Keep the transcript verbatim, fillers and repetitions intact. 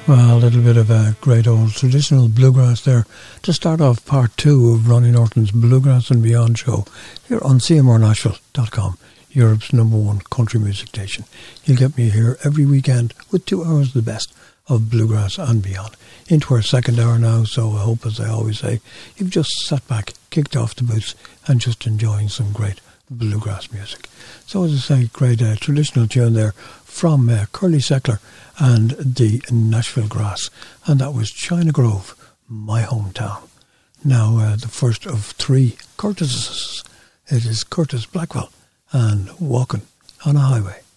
Well, a little bit of a great old traditional bluegrass there to start off part two of Ronnie Norton's Bluegrass and Beyond show here on C M R Nashville dot com, Europe's number one country music station. You'll get me here every weekend with two hours of the best of bluegrass and beyond. Into our second hour now, so I hope, as I always say, you've just sat back, kicked off the boots and just enjoying some great bluegrass music. So as I say, great uh, traditional tune there from uh, Curly Seckler and the Nashville Grass, and that was China Grove, My Hometown. Now uh, the first of three Curtises. It is Curtis Blackwell and Walking on a Highway.